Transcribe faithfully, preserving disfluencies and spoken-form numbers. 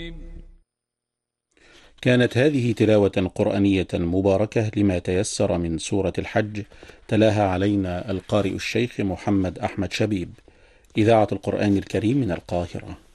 كانت هذه تلاوة قرآنية مباركة لما تيسر من سورة الحج، تلاها علينا القارئ الشيخ محمد أحمد شبيب، إذاعة القرآن الكريم من القاهرة.